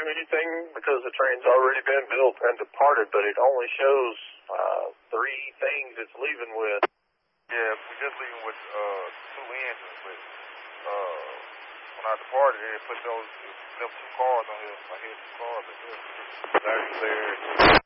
do anything because the train's already been built and departed, but it only shows 3 things it's leaving with. Yeah, we're just leaving with 2 engines, but when I departed, it put those, left 2 cars on here. I had 2 cars. Larry there.